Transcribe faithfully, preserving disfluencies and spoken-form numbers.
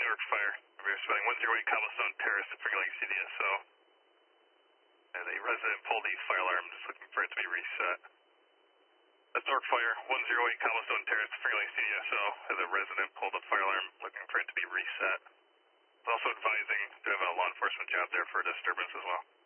Newark Fire. We're responding one zero eight Cobblestone Terrace, Finger Lake C D S O. And a resident pulled the fire alarm, just looking for it to be reset. That's Newark Fire, one zero eight Cobblestone Terrace, Finger Lake C D S O. As a resident pulled the fire alarm, looking for it to be reset. Also advising to have a law enforcement job there for disturbance as well.